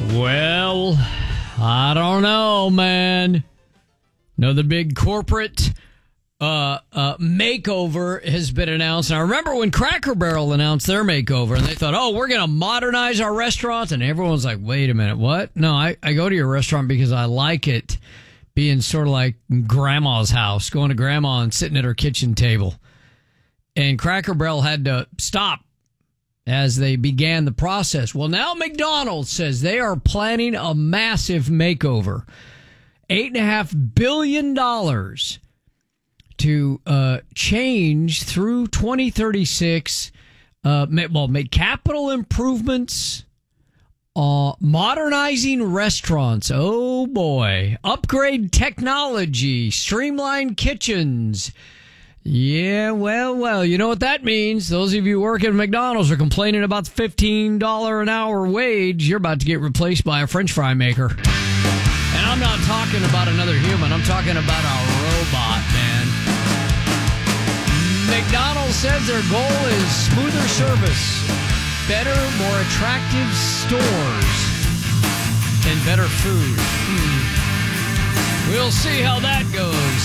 Well, I don't know, man. Another big corporate makeover has been announced. And I remember when Cracker Barrel announced their makeover, and they thought, oh, we're going to modernize our restaurants. And everyone's like, wait a minute, what? No, I go to your restaurant because I like it being sort of like grandma's house, going to grandma and sitting at her kitchen table. And Cracker Barrel had to stop as they began the process. Well, now McDonald's says they are planning a massive makeover. $8.5 billion to change through 2036, make capital improvements, modernizing restaurants. Oh, boy. Upgrade technology, streamline kitchens. Yeah, well, you know what that means. Those of you who work at McDonald's are complaining about the $15 an hour wage. You're about to get replaced by a French fry maker. And I'm not talking about another human. I'm talking about a robot, man. McDonald's says their goal is smoother service, better, more attractive stores, and better food. We'll see how that goes.